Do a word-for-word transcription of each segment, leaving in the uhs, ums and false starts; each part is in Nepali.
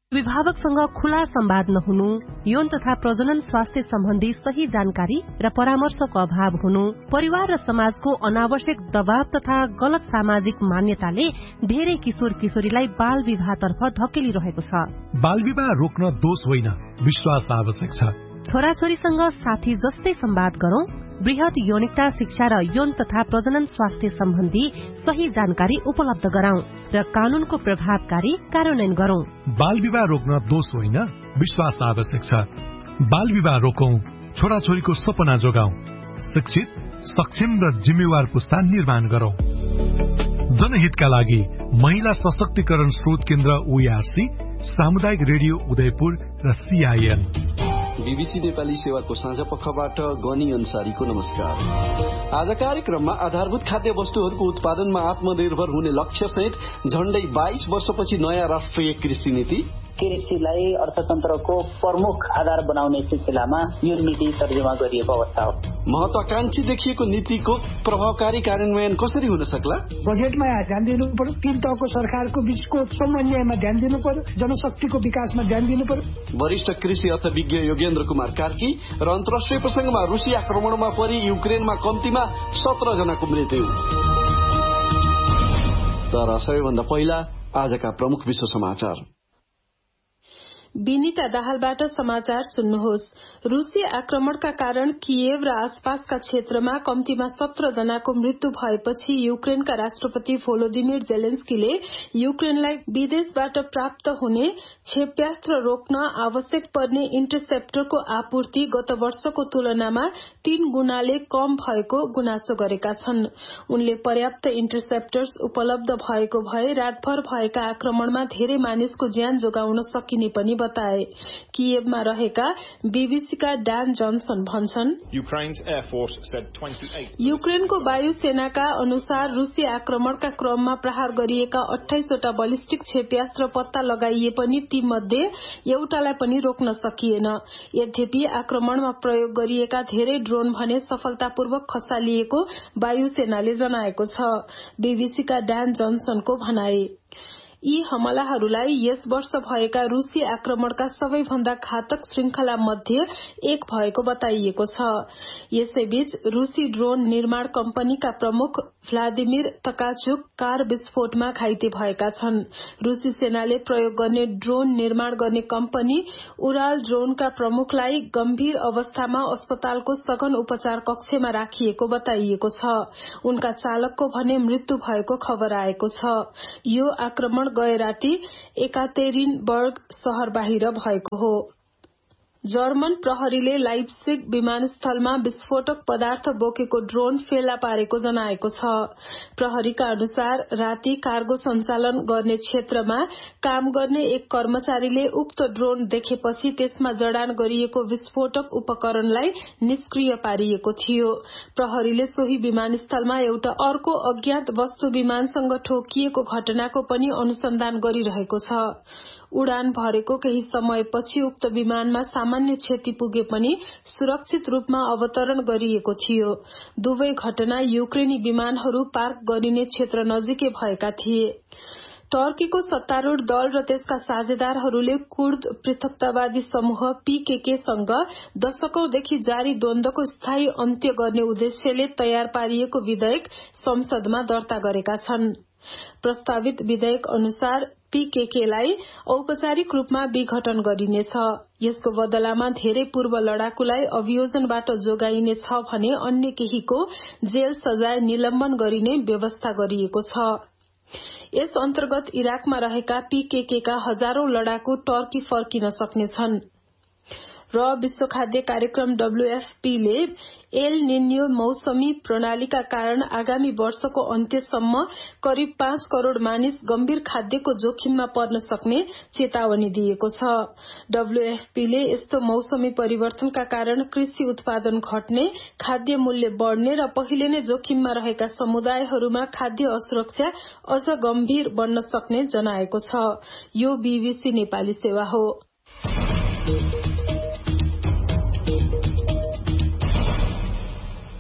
अभिभावकसँग खुला संवाद नहुनु, यौन तथा प्रजनन स्वास्थ्य सम्बन्धी सही जानकारी र परामर्शको अभाव हुनु, परिवार र समाजको अनावश्यक दबाव तथा गलत सामाजिक मान्यताले धेरै किशोर किशोरीलाई बाल विवाहतर्फ धकेलिरहेको छ। बाल विवाह रोक्न दोष होइन, विश्वास आवश्यक छ। छोराछोरीसँग साथी जस्तै संवाद गरौं, वृहत यौनिकता शिक्षा र यौन तथा प्रजनन स्वास्थ्य सम्बन्धी सही जानकारी उपलब्ध गराउँ र कानूनको प्रभावकारी कार्यान्वयन गरौं। बाल विवाह रोक्न दोष होइन, विश्वास आवश्यक छ। बाल विवाह रोकौं, छोराछोरीको सपना जोगाउँ, शिक्षित, सक्षम र जिम्मेवार पुस्ता निर्माण गरौं। जनहितका लागि महिला सशक्तिकरण स्रोत केन्द्र ओआरसी, सामुदायिक रेडियो उदयपुर र सीआईएन। बीबीसी नेपाली सेवाको साझा पक्षबाट गनी अन्सारीको नमस्कार। आज कार्यक्रममा आधारभूत खाद्य वस्तुहरूको उत्पादनमा आत्मनिर्भर हुने लक्ष्य सहित झण्डै बाइस वर्षपछि नयाँ राष्ट्रिय कृषि नीति, कृषिलाई अर्थतन्त्रको प्रमुख आधार बनाउने सिलसिलामा यो नीति तर्जुमा गरिएको अवस्था हो। महत्वाकांक्षी देखिएको नीतिको प्रभावकारी कार्यान्वयन कसरी हुन सक्ला? बजेटमा ध्यान दिनु पर्यो, तीन तहको सरकारको बीचको समन्वयमा ध्यान दिनु पर्यो, जनशक्तिको विकासमा ध्यान दिनु पर्यो। वरिष्ठ कृषि अर्थविज्ञ योगेन्द्र कुमार कार्की र अन्तर्राष्ट्रिय प्रसंगमा रुसी आक्रमणमा परि युक्रेनमा कम्तीमा सत्र जनाको मृत्यु। तर सबैभन्दा पहिला आजका प्रमुख विश्व समाचार। विनिता दाहालबाट समाचार सुन्नुहोस्। रूसी आक्रमणका कारण किएभ र आसपासका क्षेत्रमा कम्तीमा सत्र जनाको मृत्यु भएपछि युक्रेनका राष्ट्रपति भोलोदिमिर जेलेन्स्कीले युक्रेनलाई विदेशबाट प्राप्त हुने क्षेप्यास्त्र रोक्न आवश्यक पर्ने इन्टरसेप्टरको आपूर्ति गत वर्षको तुलनामा तीन गुणाले कम भएको गुनासो गरेका छन्। उनले पर्याप्त इन्टरसेप्टर्स उपलब्ध भएको भए रातभर भएका आक्रमणमा धेरै मानिसको ज्यान जोगाउन सकिने पनि बताए। किएभमा रहेका बीबीसीका डैन जनसन भन्छन्, युक्रेनको वायुसेनाका अनुसार रूसी आक्रमणका क्रममा प्रहार गरिएका अठाइसवटा बलिस्टिक क्षेप्यास्त्र पत्ता लगाइए पनि ती मध्ये एउटालाई पनि रोक्न सकिएन। यद्यपि आक्रमणमा प्रयोग गरिएका धेरै ड्रोन भने सफलतापूर्वक खसालिएको वायुसेनाले जनाएको छ। बीबीसीका डैन जनसनको भनाए, यी हमलाहरूलाई यस वर्ष भएका रूसी आक्रमणका सबैभन्दा घातक श्रृंखला मध्ये एक भएको बताइएको छ। यसैबीच रूसी ड्रोन निर्माण कम्पनीका प्रमुख भ्लादिमिर तकाचुक कार विस्फोटमा घाइते भएका छन्। रूसी सेनाले प्रयोग गर्ने ड्रोन निर्माण गर्ने कम्पनी उराल ड्रोनका प्रमुखलाई गम्भीर अवस्थामा अस्पतालको सघन उपचार कक्षमा राखिएको बताइएको छ। उनका चालकको भने मृत्यु भएको खबर आएको छ। यो आक्रमण गए राति एकातेरिनबर्ग शहर बाहिर भएको हो। जर्मन प्रहरीले लाइप्सिग विमानस्थलमा विस्फोटक पदार्थ बोकेको ड्रोन फेला पारेको जनाएको छ। प्रहरीका अनुसार राति कार्गो सञ्चालन गर्ने क्षेत्रमा काम गर्ने एक कर्मचारीले उक्त ड्रोन देखेपछि त्यसमा जडान गरिएको विस्फोटक उपकरणलाई निष्क्रिय पारिएको थियो। प्रहरीले सोही विमानस्थलमा एउटा अर्को अज्ञात वस्तु विमानसँग ठोकिएको घटनाको पनि अनुसन्धान गरिरहेको छ। उडान भरेको केही समयपछि उक्त विमानमा सामान्य क्षति पुगे पनि सुरक्षित रूपमा अवतरण गरिएको थियो। दुवै घटना युक्रेनी विमानहरू पार्क गरिने क्षेत्र नजिकै भएका थिए। टर्कीको सत्तारूढ़ दल र त्यसका साझेदारहरूले कुर्द पृथकतावादी समूह पीकेकेसँग दशकौंदेखि जारी द्वन्द्वको स्थायी अन्त्य गर्ने उद्देश्यले तयार पारिएको विधेयक संसदमा दर्ता गरेका छन्। प्रस्तावित विधेयक अनुसार पीकेकेलाई औपचारिक रूपमा विघटन गरिनेछ। यसको बदलामा धेरै पूर्व लडाकुलाई अभियोजनबाट जोगाइनेछ भने अन्य केहीको जेल सजाय निलम्बन गरिने व्यवस्था गरिएको छ। यस अन्तर्गत इराकमा रहेका पीकेकेका हजारौं लडाकु टर्की फर्किन सक्नेछन्। र विश्व खाद्य कार्यक्रम डब्ल्यूएफपीले एल निन्यो मौसमी प्रणालीका कारण आगामी वर्षको अन्त्यसम्म करिब पाँच करोड़ मानिस गम्भीर खाद्यको जोखिममा पर्न सक्ने चेतावनी दिएको छ। डब्ल्यूएफपीले यस्तो मौसमी परिवर्तनका कारण कृषि उत्पादन घट्ने, खाद्य मूल्य बढ़ने र पहिले नै जोखिममा रहेका समुदायहरूमा खाद्य असुरक्षा अझ गम्भीर बन्न सक्ने जनाएको छ। यो बीबीसी नेपाली सेवा हो।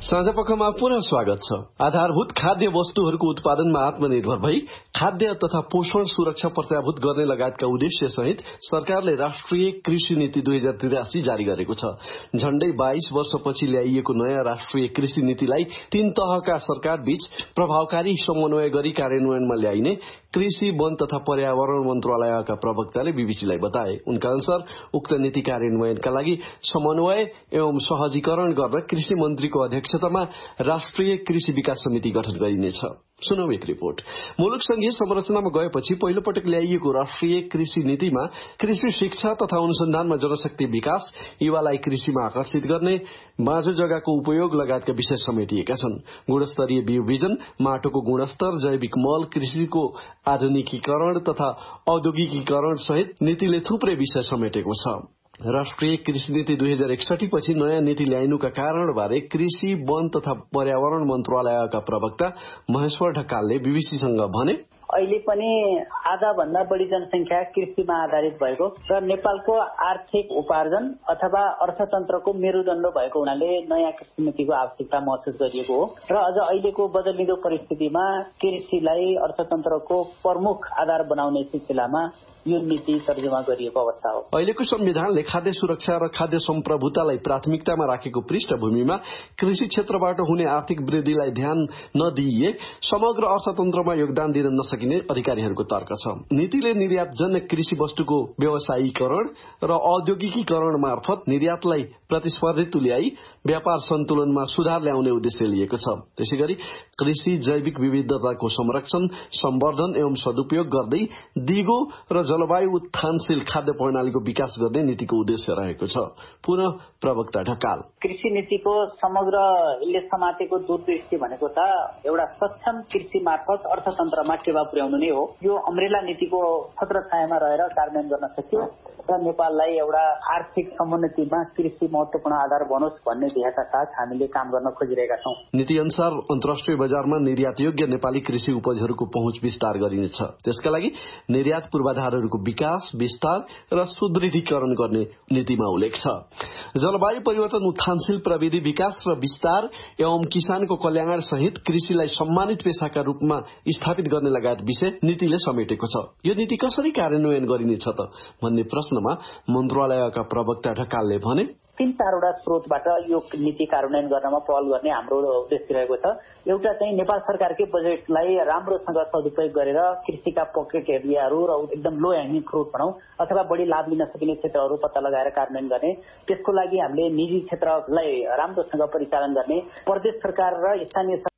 साँझपखमा पुनः स्वागत छ। आधारभूत खाद्य वस्तुहरूको उत्पादनमा आत्मनिर्भर भई खाद्य तथा पोषण सुरक्षा प्रत्याभूत गर्ने लगायतका उद्देश्य सहित सरकारले राष्ट्रिय कृषि नीति दुई हजार त्रियासी जारी गरेको छ। झण्डै बाइस वर्षपछि ल्याइएको नयाँ राष्ट्रिय कृषि नीतिलाई तीन तहका सरकार बीच प्रभावकारी समन्वय गरी कार्यान्वयनमा ल्याइने कृषि वन तथा पर्यावरण मन्त्रालयका प्रवक्ताले बीबीसीलाई बताए। उनका अनुसार उक्त नीति कार्यान्वयनका लागि समन्वय एवं सहजीकरण गर्न कृषि मन्त्रीको अध्यक्षतामा राष्ट्रिय कृषि विकास समिति गठन गरिनेछ। सुनौ एक रिपोर्ट। मुलुक संघीय संरचनामा गएपछि पहिलो पटक ल्याइएको राष्ट्रिय कृषि नीतिमा कृषि शिक्षा तथा अनुसन्धानमा जनशक्ति विकास, युवालाई कृषिमा आकर्षित गर्ने, बाँझो जग्गाको उपयोग लगायतका विषय समेटिएका छन्। गुणस्तरीय बिउ बिजन, माटोको गुणस्तर, जैविक मल, कृषिको आधुनिकीकरण तथा औद्योगिकीकरण सहित नीतिले थुप्रै विषय समेटेको छ। राष्ट्रिय कृषि नीति दुई हजार एकसठी पछि नयाँ नीति ल्याइनुका कारणबारे कृषि वन तथा पर्यावरण मन्त्रालयका प्रवक्ता महेश्वर ढकालले बीबीसीसँग भने, अहिले पनि आधा भन्दा बढी जनसंख्या कृषिमा आधारित भएको र नेपालको आर्थिक उपार्जन अथवा अर्थतन्त्रको मेरुदण्ड भएको हुनाले नयाँ कृषि नीतिको आवश्यकता महसुस गरिएको हो र अझ अहिलेको बदलिँदो परिस्थितिमा कृषिलाई अर्थतन्त्रको प्रमुख आधार बनाउने सिलसिलामा यो नीति तर्जुमा गरिएको अवस्था हो। अहिलेको संविधानले खाद्य सुरक्षा र खाद्य सम्प्रभुतालाई प्राथमिकतामा राखेको पृष्ठभूमिमा कृषि क्षेत्रबाट हुने आर्थिक वृद्धिलाई ध्यान नदिए समग्र अर्थतन्त्रमा योगदान दिन नसकिने अधिकारीहरूको तर्क छ। नीतिले निर्यातजन्य कृषि वस्तुको व्यवसायीकरण र औद्योगिकीकरण मार्फत निर्यातलाई प्रतिस्पर्धी तुल्याई व्यापार सन्तुलनमा सुधार ल्याउने उद्देश्य लिएको छ। त्यसैगरी कृषि जैविक विविधताको संरक्षण, सम्वर्धन एवं सदुपयोग गर्दै दिगो र जलवायु उत्थानशील खाद्य प्रणालीको विकास गर्ने नीतिको उद्देश्य रहेको छ। पुनः प्रवक्ता ढकाल, कृषि नीतिको समग्र यसले समातेको दूरदृष्टि भनेको त एउटा सक्षम कृषि मार्फत अर्थतन्त्रमा टेवा पुर्याउनु नै हो। यो अम्ब्रेला नीतिको छत्रछायामा रहेर कार्यान्वयन गर्न सकियो र नेपाललाई एउटा आर्थिक समुन्नतिमा कृषि महत्वपूर्ण आधार बनोस् भन्ने ध्येयका साथ हामीले काम गर्न खोजिरहेका छौं। नीति अनुसार अन्तर्राष्ट्रिय बजारमा निर्यात योग्य नेपाली कृषि उपजहरूको पहुँच विस्तार गरिनेछ। त्यसका लागि निर्यात पूर्वाधारहरूको विकास, विस्तार र सुदृढीकरण गर्ने नीतिमा उल्लेख छ। जलवायु परिवर्तन, उत्थानशील प्रविधि विकास र विस्तार एवं किसानको कल्याण सहित कृषिलाई सम्मानित पेशाका रूपमा स्थापित गर्ने लगायत विषय नीतिले समेटेको छ। यो नीति कसरी कार्यान्वयन गरिनेछ त भन्ने प्रश्नमा मन्त्रालयका प्रवक्ता ढकालले भने, तीन चारवटा स्रोतबाट यो नीति कार्यान्वयन गर्नमा पहल गर्ने हाम्रो उद्देश्य रहेको छ। एउटा चाहिँ नेपाल सरकारकै बजेटलाई राम्रोसँग सदुपयोग गरेर कृषिका पकेट एरियाहरू र एकदम लो ह्याङ्गिङ फ्रुट भनौं अथवा बढी लाभ लिन सकिने क्षेत्रहरू पत्ता लगाएर कार्यान्वयन गर्ने। त्यसको लागि हामीले निजी क्षेत्रलाई राम्रोसँग परिचालन गर्ने, प्रदेश सरकार र स्थानीय